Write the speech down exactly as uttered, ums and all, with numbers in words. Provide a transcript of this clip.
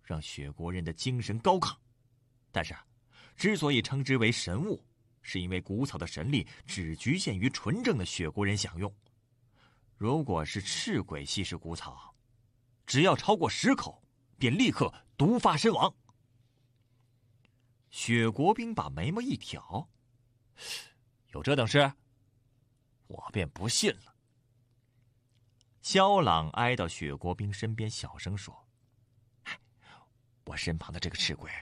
让雪国人的精神高亢。但是，之所以称之为神物，是因为谷草的神力只局限于纯正的雪国人享用。如果是赤鬼吸食谷草，只要超过十口，便立刻毒发身亡。雪国兵把眉毛一挑，有这等事？我便不信了。萧朗挨到雪国兵身边，小声说：“我身旁的这个赤鬼